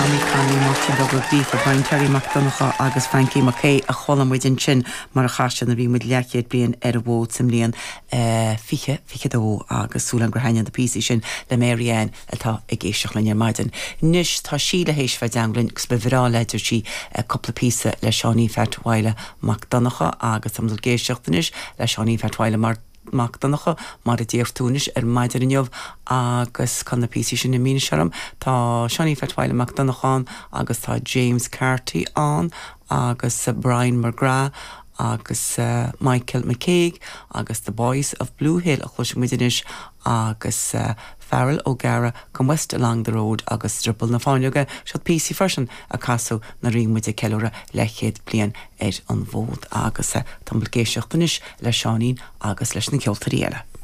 Tommy Conley Martin Douglas Beef a Brian Terry McDonough agus Frankie McKay a cholam within chin mar a chastan a bhí mu leachéad blian ar a bhód sim líon fiche dó agus súlan grahaine de písi sin le Marianne atá i ggéisteach le maidin. Nis tá sí le hééis fe danglinn gus be bhrá leidir sí coppla písa le Seaní Fertwile McDonough agus am géisteachtanis le Seaní Fertwile Macdonocha mar a déirhtúnis maidir inniuh agus can na písi sin na mína searm tá Seaní Fertwile McDonoughán agus tá James Carty an agus Brian McGrath agus Michael McCaig agus The Boys of Blue Hill a chuis muidinis agus Farrell O'Gara come west along the road agus dribble na fáinioga siad písi fersin a casú na rímuide ceúra lechéad blian an bhód agus tambal géisiochtanis le Seanín agus leis na ceoltarí eile.